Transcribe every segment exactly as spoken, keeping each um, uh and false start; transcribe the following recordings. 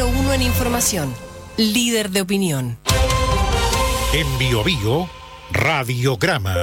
número uno en información, líder de opinión. En Bio Bio, Radiograma.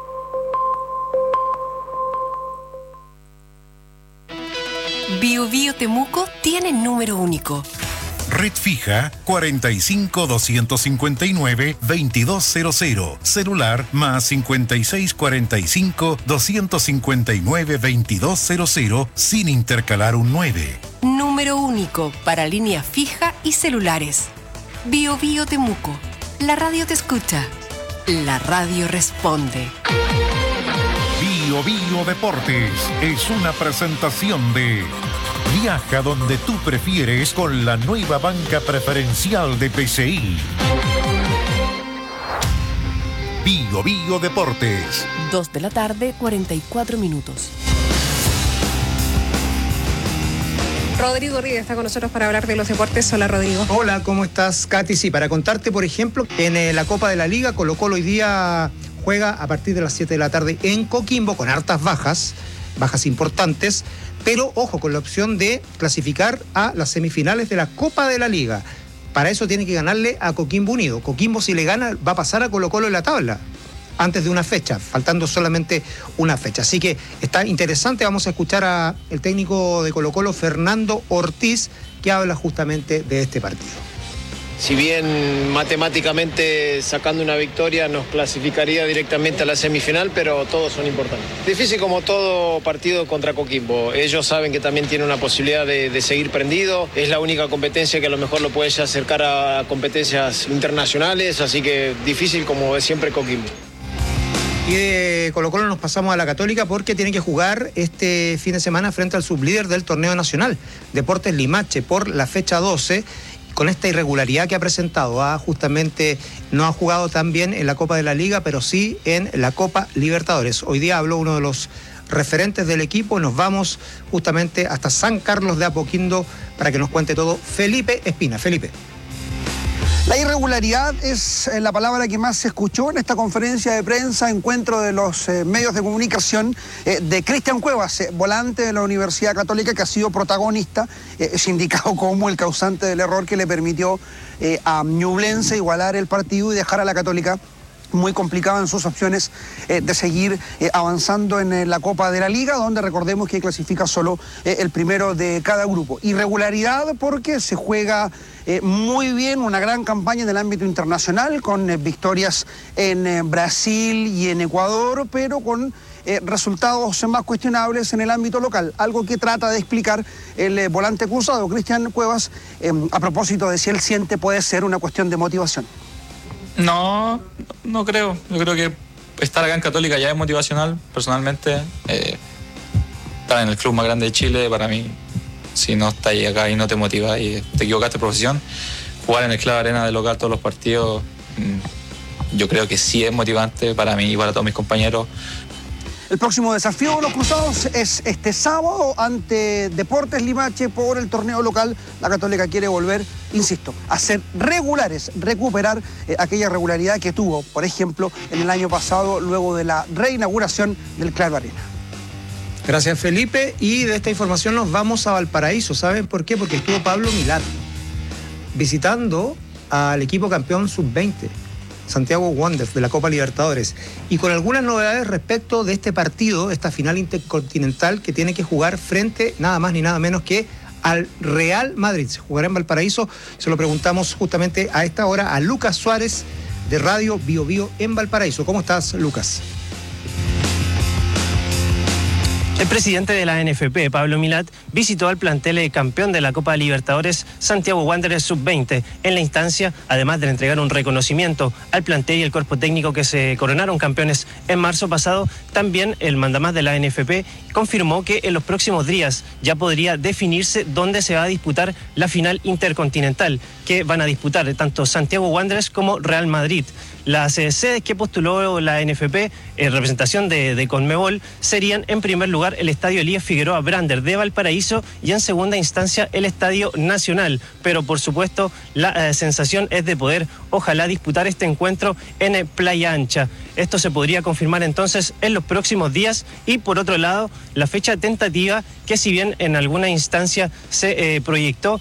Bio Bio Temuco tiene número único. Red fija cuarenta y cinco, doscientos cincuenta y nueve, veintidós cero cero. Celular más cincuenta y seis, cuarenta y cinco, doscientos cincuenta y nueve, veintidós cero cero sin intercalar un nueve. Número único para línea fija y celulares. Bio Bio Temuco. La radio te escucha. La radio responde. Bio Bio Deportes es una presentación de Viaja donde tú prefieres con la nueva banca preferencial de P C I. Bio Bio Deportes. Dos de la tarde, cuarenta y cuatro minutos. Rodrigo Ríos está con nosotros para hablar de los deportes. Hola, Rodrigo. Hola, ¿cómo estás, Katy? Sí, para contarte, por ejemplo, en eh, la Copa de la Liga, Colo-Colo hoy día juega a partir de las siete de la tarde en Coquimbo con hartas bajas, bajas importantes, pero ojo, con la opción de clasificar a las semifinales de la Copa de la Liga. Para eso tiene que ganarle a Coquimbo Unido. Coquimbo, si le gana, va a pasar a Colo-Colo en la tabla, antes de una fecha, faltando solamente una fecha. Así que está interesante. Vamos a escuchar al técnico de Colo-Colo, Fernando Ortiz, que habla justamente de este partido. Si bien matemáticamente sacando una victoria nos clasificaría directamente a la semifinal, pero todos son importantes. Difícil como todo partido contra Coquimbo. Ellos saben que también tienen una posibilidad de, de seguir prendido. Es la única competencia que a lo mejor lo puede ya acercar a competencias internacionales, así que difícil como es siempre Coquimbo. Y de Colo-Colo nos pasamos a la Católica porque tiene que jugar este fin de semana frente al sublíder del torneo nacional, Deportes Limache, por la fecha doce. Con esta irregularidad que ha presentado, ¿ah? Justamente no ha jugado tan bien en la Copa de la Liga, pero sí en la Copa Libertadores. Hoy día habló uno de los referentes del equipo. Nos vamos justamente hasta San Carlos de Apoquindo para que nos cuente todo Felipe Espina. Felipe. La irregularidad es la palabra que más se escuchó en esta conferencia de prensa, encuentro de los eh, medios de comunicación eh, de Cristian Cuevas, eh, volante de la Universidad Católica, que ha sido protagonista, eh, es indicado como el causante del error que le permitió eh, a Ñublense igualar el partido y dejar a la Católica muy complicada en sus opciones eh, de seguir eh, avanzando en eh, la Copa de la Liga, donde recordemos que clasifica solo eh, el primero de cada grupo. Irregularidad porque se juega eh, muy bien, una gran campaña en el ámbito internacional, con eh, victorias en eh, Brasil y en Ecuador, pero con eh, resultados más cuestionables en el ámbito local, algo que trata de explicar el eh, volante cruzado, Cristian Cuevas, eh, a propósito de si él siente puede ser una cuestión de motivación. No, no creo. Yo creo que estar acá en Católica ya es motivacional, personalmente. Eh, estar en el club más grande de Chile, para mí, si no estás acá y no te motivas y te equivocaste de profesión, jugar en el Club Arena de local todos los partidos, yo creo que sí es motivante para mí y para todos mis compañeros. El próximo desafío de los cruzados es este sábado ante Deportes Limache por el torneo local. La Católica quiere volver, insisto, a ser regulares, recuperar eh, aquella regularidad que tuvo, por ejemplo, en el año pasado, luego de la reinauguración del Club Arena. Gracias, Felipe. Y de esta información nos vamos a Valparaíso. ¿Saben por qué? Porque estuvo Pablo Milat visitando al equipo campeón sub veinte. Santiago Wanderers de la Copa Libertadores, y con algunas novedades respecto de este partido, esta final intercontinental que tiene que jugar frente nada más ni nada menos que al Real Madrid. Se jugará en Valparaíso. Se lo preguntamos justamente a esta hora a Lucas Suárez de Radio Bio Bio en Valparaíso. ¿Cómo estás, Lucas? El presidente de la N F P, Pablo Milat, visitó al plantel campeón de la Copa Libertadores, Santiago Wanderers sub veinte. En la instancia, además de entregar un reconocimiento al plantel y el cuerpo técnico que se coronaron campeones en marzo pasado, también el mandamás de la N F P confirmó que en los próximos días ya podría definirse dónde se va a disputar la final intercontinental, que van a disputar tanto Santiago Wanderers como Real Madrid. Las eh, sedes que postuló la N F P en representación de, de Conmebol serían, en primer lugar, el Estadio Elías Figueroa Brander de Valparaíso y, en segunda instancia, el Estadio Nacional. Pero, por supuesto, la eh, sensación es de poder, ojalá, disputar este encuentro en eh, Playa Ancha. Esto se podría confirmar entonces en los próximos días. Y, por otro lado, la fecha tentativa, que si bien en alguna instancia se eh, proyectó,